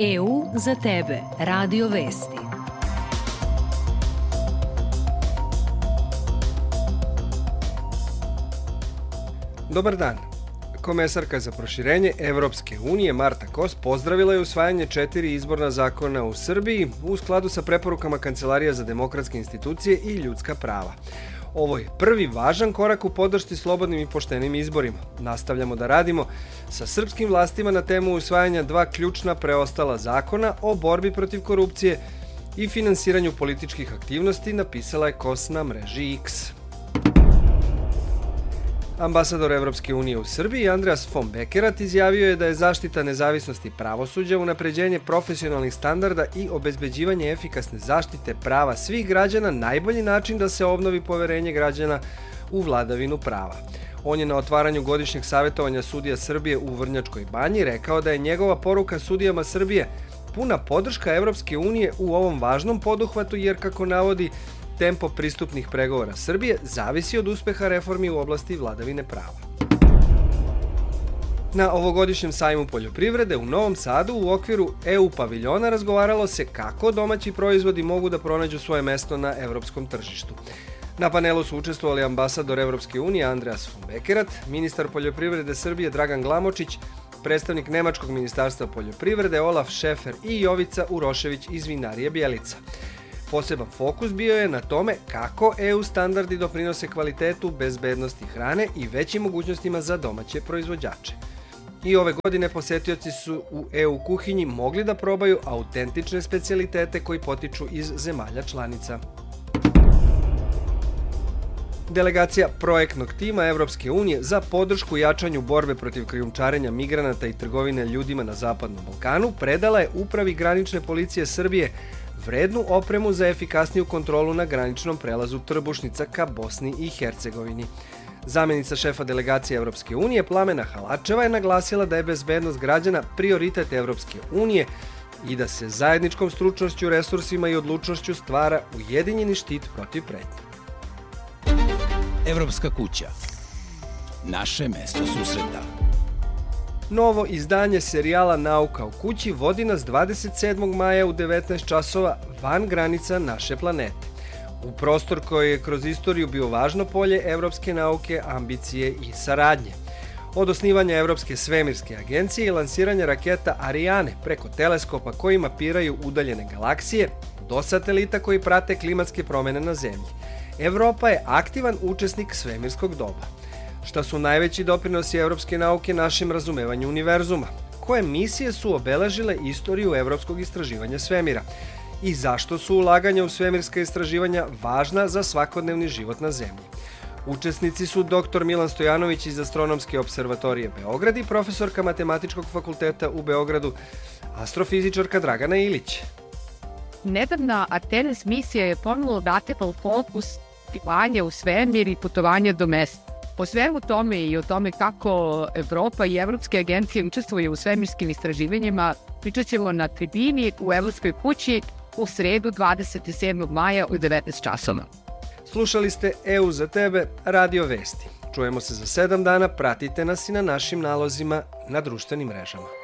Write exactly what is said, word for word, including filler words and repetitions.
E U za tebe, Radio Vesti. Dobar dan. Komesarka za proširenje Evropske unije Marta Kos pozdravila je usvajanje četiri izborna zakona u Srbiji u skladu sa preporukama Kancelarija za demokratske institucije i ljudska prava. Ovo je prvi važan korak u podršci slobodnim i poštenim izborima. Nastavljamo da radimo sa srpskim vlastima na temu usvajanja dva ključna preostala zakona o borbi protiv korupcije i finansiranju političkih aktivnosti, napisala je Kos na mreži X. Ambasador Evropske unije u Srbiji Andreas von Bekerat izjavio je da je zaštita nezavisnosti pravosuđa, unapređenje profesionalnih standarda i obezbeđivanje efikasne zaštite prava svih građana najbolji način da se obnovi poverenje građana u vladavinu prava. On je na otvaranju godišnjeg savjetovanja sudija Srbije u Vrnjačkoj banji rekao da je njegova poruka sudijama Srbije puna podrška Evropske unije u ovom važnom poduhvatu jer, kako navodi, tempo pristupnih pregovora Srbije zavisi od uspeha reformi u oblasti vladavine prava. Na ovogodišnjem sajmu poljoprivrede u Novom Sadu u okviru E U paviljona razgovaralo se kako domaći proizvodi mogu da pronađu svoje mesto na evropskom tržištu. Na panelu su učestvovali ambasador Evropske unije Andreas von Bekerat, ministar poljoprivrede Srbije Dragan Glamočić, predstavnik Nemačkog ministarstva poljoprivrede Olaf Šefer i Jovica Urošević iz vinarije Bjelica. Poseban fokus bio je na tome kako E U standardi doprinose kvalitetu, bezbednosti hrane i većim mogućnostima za domaće proizvođače. I ove godine posetioci su u E U kuhinji mogli da probaju autentične specijalitete koji potiču iz zemalja članica. Delegacija projektnog tima Evropske unije za podršku jačanju borbe protiv krijumčarenja migranata i trgovine ljudima na Zapadnom Balkanu predala je Upravi granične policije Srbije vrednu opremu za efikasniju kontrolu na graničnom prelazu Trbušnica ka Bosni i Hercegovini. Zamenica šefa delegacije Evropske unije Plamena Halačeva je naglasila da je bezbednost građana prioritet Evropske unije i da se zajedničkom stručnošću, resursima i odlučnošću stvara ujedinjeni štit protiv pretnje. Evropska kuća. Naše mesto susreta. Novo izdanje serijala Nauka u kući vodi nas dvadeset sedmog maja u devetnaest časova van granica naše planete. U prostor koji je kroz istoriju bio važno polje evropske nauke, ambicije i saradnje. Od osnivanja Evropske svemirske agencije i lansiranja raketa Ariane preko teleskopa koji mapiraju udaljene galaksije do satelita koji prate klimatske promene na Zemlji. Evropa je aktivan učesnik svemirskog doba. Šta su najveći doprinosi evropske nauke našem razumevanju univerzuma? Koje misije su obeležile istoriju evropskog istraživanja svemira? I zašto su ulaganja u svemirska istraživanja važna za svakodnevni život na Zemlji? Učesnici su doktor Milan Stojanović iz Astronomske observatorije Beograd i profesorka Matematičkog fakulteta u Beogradu, astrofizičarka Dragana Ilić. Nedavna Artemis misija je ponovno vratila fokus putovanja u svemir i putovanja do mesta. O svemu tome i o tome kako Evropa i evropske agencije učestvuju u svemirskim istraživanjima pričat ćemo na tribini u Evropskoj kući u sredu dvadeset sedmog maja u devetnaest časova. Slušali ste E U za tebe, Radio Vesti. Čujemo se za sedam dana, pratite nas i na našim nalozima na društvenim mrežama.